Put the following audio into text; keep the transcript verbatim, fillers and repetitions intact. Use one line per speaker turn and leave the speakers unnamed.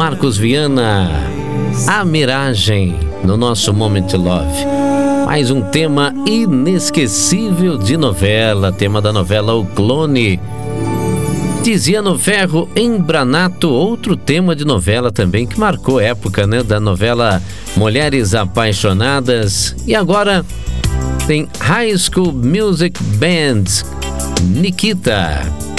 Marcos Viana, A Miragem, no nosso Moment Love. Mais um tema inesquecível de novela, tema da novela O Clone. Tiziano Ferro, Embranato, outro tema de novela também que marcou época, né? Da novela Mulheres Apaixonadas. E agora tem High School Music Band, Nikita.